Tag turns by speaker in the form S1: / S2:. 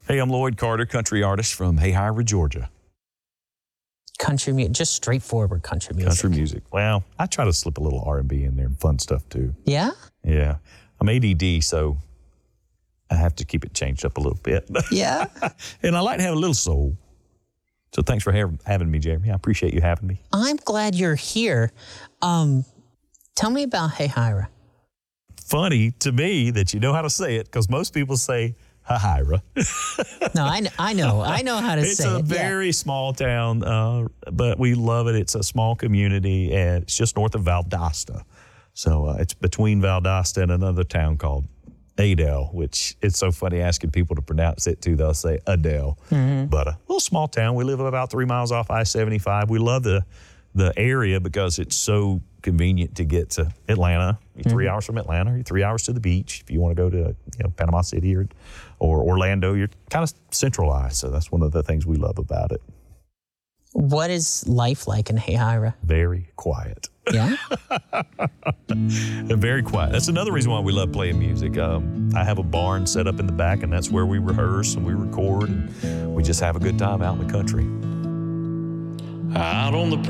S1: Hey, I'm Lloyd Carter, country artist from Hayhira, Georgia.
S2: Country music, just straightforward country music.
S1: Country music. Well, I try to slip a little R&B in there and fun stuff too.
S2: Yeah?
S1: Yeah. I'm ADD, so I have to keep it changed up a little bit.
S2: Yeah?
S1: And I like to have a little soul. So thanks for having me, Jeremy. I appreciate you having me.
S2: I'm glad you're here. Tell me about Hayhira.
S1: Funny to me that you know how to say it, because most people say Hayhira.
S2: No, I know how to say it.
S1: It's a very small town, but we love it. It's a small community, and it's just north of Valdosta. So it's between Valdosta and another town called Adel, which it's so funny asking people to pronounce it too. They'll say Adel. Mm-hmm. But a little small town. We live about 3 miles off I-75. We love the area because it's so convenient to get to Atlanta. You're 3 hours from Atlanta. You're 3 hours to the beach. If you want to go to Panama City or Orlando, you're kind of centralized. So that's one of the things we love about it.
S2: What is life like in Hayhira?
S1: Very quiet.
S2: Yeah?
S1: Very quiet. That's another reason why we love playing music. I have a barn set up in the back, and that's where we rehearse and we record, and we just have a good time out in the country.
S3: Out on the